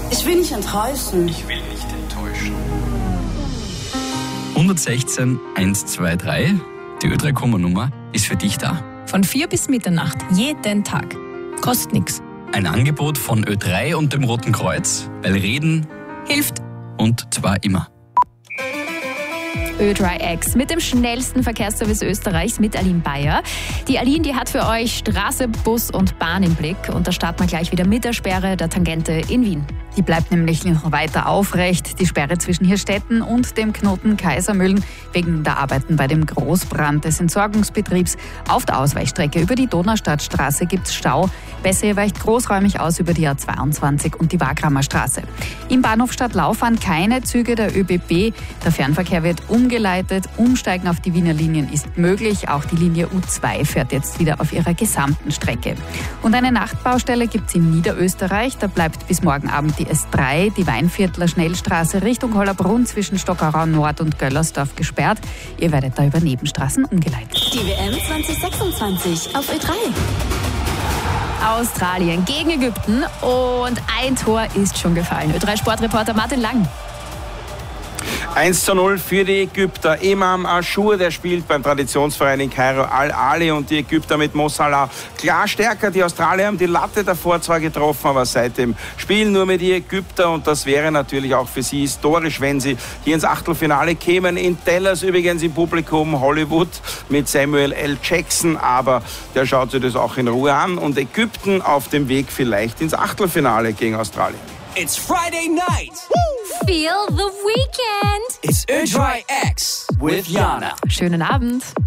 Ich will nicht enttäuschen. Ich will nicht enttäuschen. 116 123, die Ö3-Komma-Nummer, ist für dich da. Von 4 bis Mitternacht, jeden Tag. Kostet nichts. Ein Angebot von Ö3 und dem Roten Kreuz, weil Reden Hilft. und zwar immer. Ö3X mit dem schnellsten Verkehrsservice Österreichs mit Aline Bayer. Die Aline, die hat für euch Straße, Bus und Bahn im Blick. Und da starten wir gleich wieder mit der Sperre der Tangente in Wien. Die bleibt nämlich noch weiter aufrecht. Die Sperre zwischen Hirstetten und dem Knoten Kaisermühlen wegen der Arbeiten bei dem Großbrand des Entsorgungsbetriebs. Auf der Ausweichstrecke über die Donaustadtstraße gibt's Stau. Besser weicht großräumig aus über die A22 und die Wagramer Straße. Im Bahnhof Stadtlau fahren keine Züge der ÖBB. Der Fernverkehr wird umgeleitet. Umsteigen auf die Wiener Linien ist möglich. Auch die Linie U2 fährt jetzt wieder auf ihrer gesamten Strecke. Und eine Nachtbaustelle gibt's in Niederösterreich. Da bleibt bis morgen Abend die S3, die Weinviertler Schnellstraße Richtung Hollerbrunn zwischen Stockerau Nord und Göllersdorf gesperrt. Ihr werdet da über Nebenstraßen umgeleitet. Die WM 2026 auf Ö3. Australien gegen Ägypten und ein Tor ist schon gefallen. Ö3-Sportreporter Martin Lang. 1:0 für die Ägypter. Imam Aschur, der spielt beim Traditionsverein in Kairo Al-Ali, und die Ägypter mit Mo Salah klar stärker. Die Australier haben die Latte davor zwar getroffen, aber seit dem Spiel nur mit die Ägypter, und das wäre natürlich auch für sie historisch, wenn sie hier ins Achtelfinale kämen. In Dallas übrigens im Publikum Hollywood mit Samuel L. Jackson, aber der schaut sich das auch in Ruhe an, und Ägypten auf dem Weg vielleicht ins Achtelfinale gegen Australien. It's Friday night. Feel the weekend. It's Ö3X with Jana. Schönen Abend.